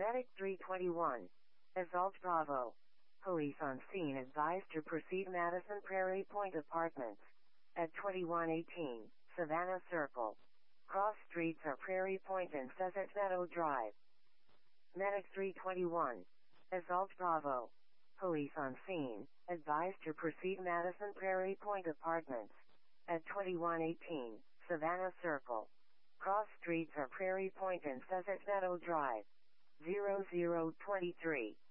Medic 321. Assault Bravo. Police on scene advised to proceed Madison Prairie Point Apartments. At 2118, Savannah Circle. Cross streets are Prairie Point and Sunset Meadow Drive. Medic 321. Assault Bravo. Police on scene, advised to proceed Madison Prairie Point Apartments. At 2118, Savannah Circle. Cross streets are Prairie Point and Sunset Meadow Drive. 0023.